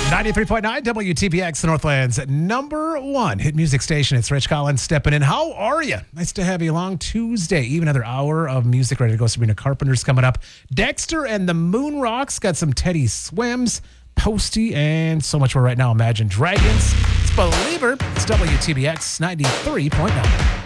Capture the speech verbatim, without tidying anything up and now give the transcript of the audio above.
ninety-three point nine W T B X, the Northland's number one hit music station. It's Rich Collins stepping in. How are you? Nice to have you along Tuesday. Even another hour of music ready to go. Sabrina Carpenter's coming up. Dexter and the Moon Rocks got some Teddy Swims, Posty, and so much more right now. Imagine Dragons. It's Believer. It's W T B X ninety-three point nine.